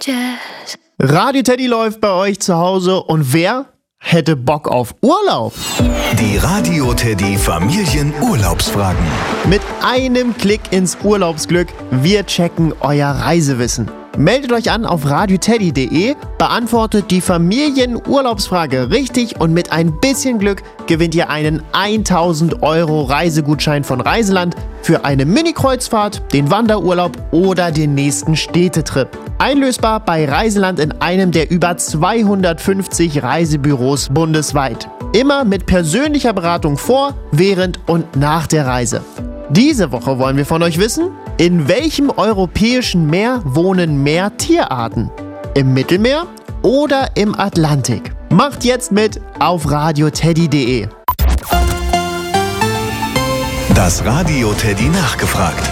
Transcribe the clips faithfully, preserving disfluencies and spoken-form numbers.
Jazz. Radio Teddy läuft bei euch zu Hause und wer hätte Bock auf Urlaub? Die Radio Teddy Familienurlaubsfragen. Mit einem Klick ins Urlaubsglück, wir checken euer Reisewissen. Meldet euch an auf radio teddy punkt de, beantwortet die Familienurlaubsfrage richtig und mit ein bisschen Glück gewinnt ihr einen tausend Euro Reisegutschein von Reiseland für eine Mini-Kreuzfahrt, den Wanderurlaub oder den nächsten Städtetrip. Einlösbar bei Reiseland in einem der über zweihundertfünfzig Reisebüros bundesweit. Immer mit persönlicher Beratung vor, während und nach der Reise. Diese Woche wollen wir von euch wissen, in welchem europäischen Meer wohnen mehr Tierarten? Im Mittelmeer oder im Atlantik? Macht jetzt mit auf radio teddy punkt de. Das Radio Teddy nachgefragt.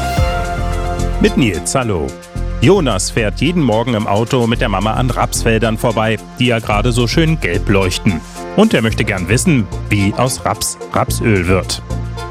Mit Nils, hallo. Jonas fährt jeden Morgen im Auto mit der Mama an Rapsfeldern vorbei, die ja gerade so schön gelb leuchten. Und er möchte gern wissen, wie aus Raps Rapsöl wird.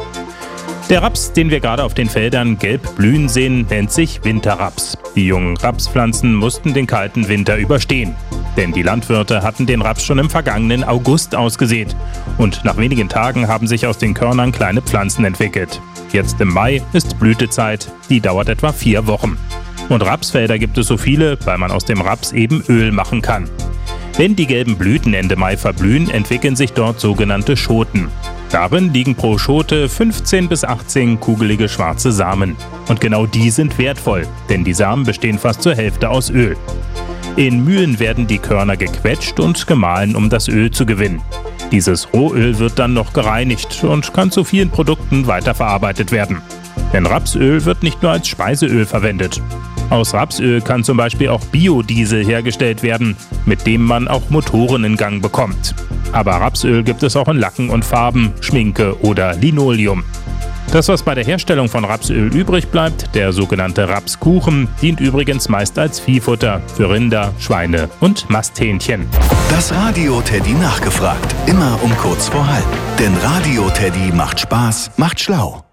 Der Raps, den wir gerade auf den Feldern gelb blühen sehen, nennt sich Winterraps. Die jungen Rapspflanzen mussten den kalten Winter überstehen. Denn die Landwirte hatten den Raps schon im vergangenen August ausgesät. Und nach wenigen Tagen haben sich aus den Körnern kleine Pflanzen entwickelt. Jetzt im Mai ist Blütezeit, die dauert etwa vier Wochen. Und Rapsfelder gibt es so viele, weil man aus dem Raps eben Öl machen kann. Wenn die gelben Blüten Ende Mai verblühen, entwickeln sich dort sogenannte Schoten. Darin liegen pro Schote fünfzehn bis achtzehn kugelige schwarze Samen. Und genau die sind wertvoll, denn die Samen bestehen fast zur Hälfte aus Öl. In Mühlen werden die Körner gequetscht und gemahlen, um das Öl zu gewinnen. Dieses Rohöl wird dann noch gereinigt und kann zu vielen Produkten weiterverarbeitet werden. Denn Rapsöl wird nicht nur als Speiseöl verwendet. Aus Rapsöl kann zum Beispiel auch Biodiesel hergestellt werden, mit dem man auch Motoren in Gang bekommt. Aber Rapsöl gibt es auch in Lacken und Farben, Schminke oder Linoleum. Das, was bei der Herstellung von Rapsöl übrig bleibt, der sogenannte Rapskuchen, dient übrigens meist als Viehfutter für Rinder, Schweine und Masthähnchen. Das Radio Teddy nachgefragt. Immer um kurz vor halb. Denn Radio Teddy macht Spaß, macht schlau.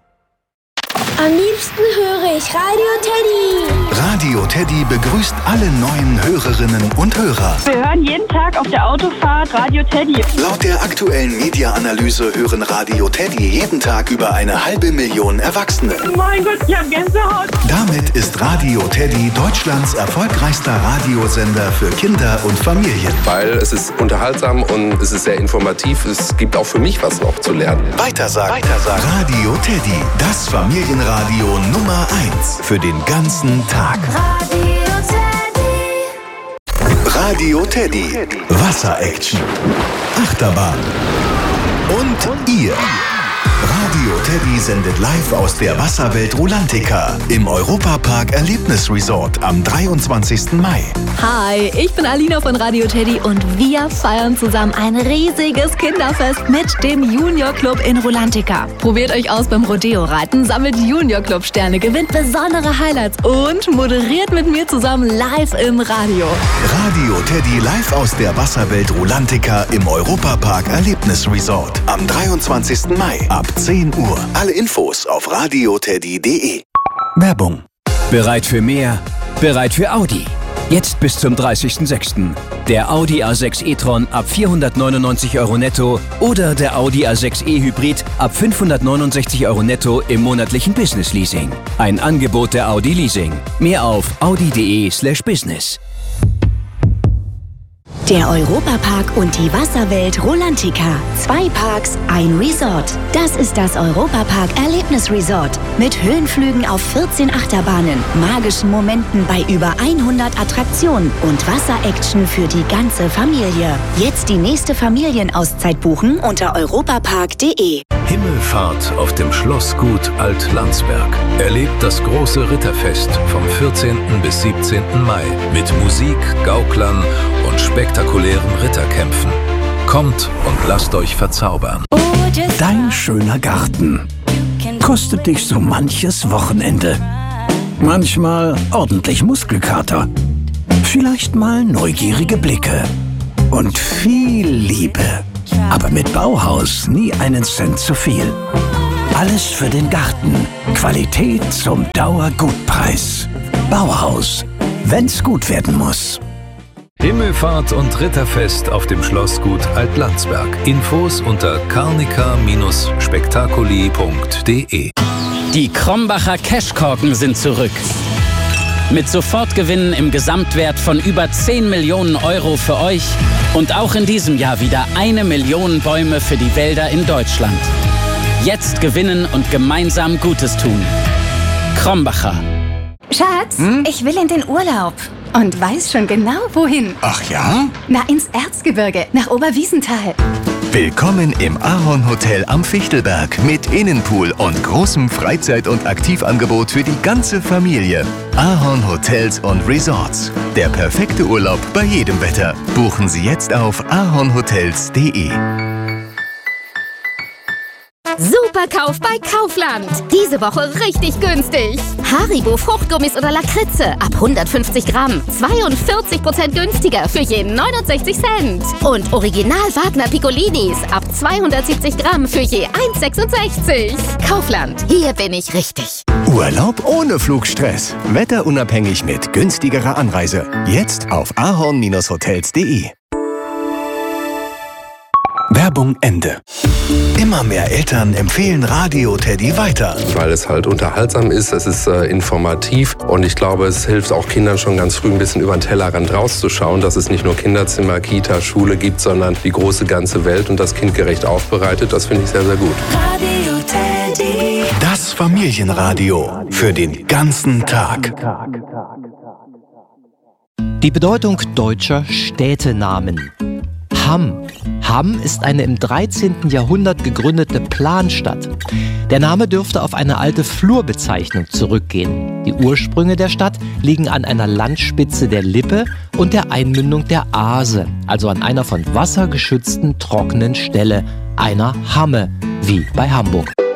Am liebsten höre ich Radio Teddy. Radio Teddy begrüßt alle neuen Hörerinnen und Hörer. Wir hören jeden Tag auf der Autofahrt Radio Teddy. Laut der aktuellen Media-Analyse hören Radio Teddy jeden Tag über eine halbe Million Erwachsene. Mein Gott, ich hab Gänsehaut. Damit ist Radio Teddy Deutschlands erfolgreichster Radiosender für Kinder und Familien. Weil es ist unterhaltsam und es ist sehr informativ. Es gibt auch für mich was noch zu lernen. Weitersagen. Weitersagen. Radio Teddy, das Familienradio Nummer eins für den ganzen Tag. Radio Teddy. Radio Teddy. Wasser-Action. Achterbahn. Und ihr. Radio Teddy sendet live aus der Wasserwelt Rulantica im Europapark Erlebnisresort am dreiundzwanzigsten Mai. Hi, ich bin Alina von Radio Teddy und wir feiern zusammen ein riesiges Kinderfest mit dem Junior Club in Rulantica. Probiert euch aus beim Rodeo-Reiten, sammelt Junior Club Sterne, gewinnt besondere Highlights und moderiert mit mir zusammen live im Radio. Radio Teddy live aus der Wasserwelt Rulantica im Europapark Erlebnisresort am dreiundzwanzigsten Mai ab zehn Uhr. Alle Infos auf radio teddy punkt de. Werbung. Bereit für mehr? Bereit für Audi? Jetzt bis zum dreißigsten sechsten Der Audi A sechs e-tron ab vierhundertneunundneunzig Euro netto oder der Audi A sechs e Hybrid ab fünfhundertneunundsechzig Euro netto im monatlichen Business Leasing. Ein Angebot der Audi Leasing. Mehr auf audi punkt de slash business. Der Europapark und die Wasserwelt Rulantica. Zwei Parks, ein Resort. Das ist das Europapark Erlebnisresort. Mit Höhenflügen auf vierzehn Achterbahnen, magischen Momenten bei über hundert Attraktionen und Wasseraction für die ganze Familie. Jetzt die nächste Familienauszeit buchen unter europapark punkt de. Himmelfahrt auf dem Schlossgut Alt-Landsberg. Erlebt das große Ritterfest vom vierzehnten bis siebzehnten Mai mit Musik, Gauklern und spektakulären Ritterkämpfen. Kommt und lasst euch verzaubern. Dein schöner Garten kostet dich so manches Wochenende. Manchmal ordentlich Muskelkater. Vielleicht mal neugierige Blicke. Und viel Liebe. Aber mit Bauhaus nie einen Cent zu viel. Alles für den Garten. Qualität zum Dauergutpreis. Bauhaus. wenn's gut werden muss. Himmelfahrt und Ritterfest auf dem Schlossgut Altlandsberg. Infos unter carnica Bindestrich spektakuli punkt de. Die Krombacher Cashkorken sind zurück. Mit Sofortgewinnen im Gesamtwert von über zehn Millionen Euro für euch und auch in diesem Jahr wieder eine Million Bäume für die Wälder in Deutschland. Jetzt gewinnen und gemeinsam Gutes tun. Krombacher. Schatz, hm? ich will in den Urlaub. Und weiß schon genau, wohin. Ach ja? Na, ins Erzgebirge, nach Oberwiesenthal. Willkommen im Ahorn Hotel am Fichtelberg mit Innenpool und großem Freizeit- und Aktivangebot für die ganze Familie. Ahorn Hotels und Resorts. Der perfekte Urlaub bei jedem Wetter. Buchen Sie jetzt auf ahornhotels punkt de. Superkauf bei Kaufland. Diese Woche richtig günstig. Haribo Fruchtgummis oder Lakritze ab hundertfünfzig Gramm. zweiundvierzig Prozent günstiger für je neunundsechzig Cent. Und Original Wagner Piccolinis ab zweihundertsiebzig Gramm für je eins Komma sechsundsechzig. Kaufland, hier bin ich richtig. Urlaub ohne Flugstress. Wetterunabhängig mit günstigerer Anreise. Jetzt auf ahorn hotels punkt de. Werbung Ende. Immer mehr Eltern empfehlen Radio Teddy weiter. Weil es halt unterhaltsam ist, es ist äh, informativ und ich glaube, es hilft auch Kindern schon ganz früh ein bisschen über den Tellerrand rauszuschauen, dass es nicht nur Kinderzimmer, Kita, Schule gibt, sondern die große ganze Welt und das kindgerecht aufbereitet. Das finde ich sehr, sehr gut. Radio Teddy. Das Familienradio für den ganzen Tag. Die Bedeutung deutscher Städtenamen. Hamm. Hamm ist eine im dreizehnten Jahrhundert gegründete Planstadt. Der Name dürfte auf eine alte Flurbezeichnung zurückgehen. Die Ursprünge der Stadt liegen an einer Landspitze der Lippe und der Einmündung der Aase, also an einer von Wasser geschützten trockenen Stelle, einer Hamme, wie bei Hamburg.